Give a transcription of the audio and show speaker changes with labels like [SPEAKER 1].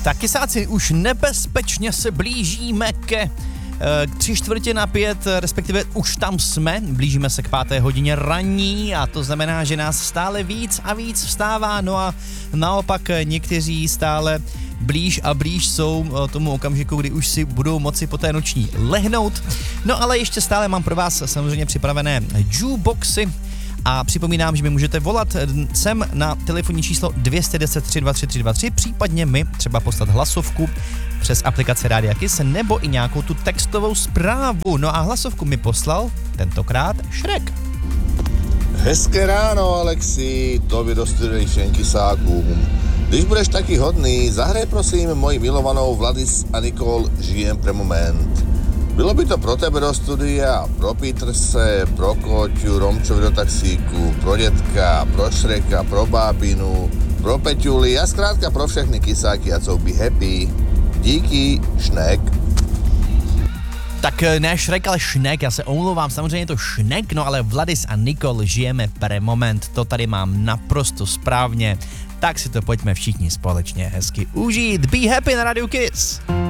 [SPEAKER 1] Tak kysáci, už nebezpečně se blížíme ke 3:45, respektive už tam jsme, blížíme se k 5:00 ranní a to znamená, že nás stále víc a víc vstává, no a naopak někteří stále blíž a blíž jsou tomu okamžiku, kdy už si budou moci po té noční lehnout. No ale ještě stále mám pro vás samozřejmě připravené jukeboxy a připomínám, že mi můžete volat sem na telefonní číslo 210 323 323, případně mi třeba poslat hlasovku přes aplikaci Rádia Kiss nebo i nějakou tu textovou zprávu. No a hlasovku mi poslal tentokrát Šrek.
[SPEAKER 2] Hezké ráno, Alexi, tobě do studenejšien kysákům. Když budeš taky hodný, zahraj prosím moji milovanou Vladis a Nikol Žijem pre moment. Bylo by to pro tebe do studia, pro Petrse, pro Koťu, Romčovi do taxíku, pro detka, pro Šreka, pro bábinu, pro Peťuli a zkrátka pro všechny kysáky a co by happy. Díky, Šnek.
[SPEAKER 1] Tak ne Šrek, ale Šnek, já se omlouvám, samozřejmě je to Šnek, no ale Vladis a Nikol Žijeme pre moment, to tady mám naprosto správně, tak si to pojďme všichni společně hezky užít. Be happy na Radio Kiss.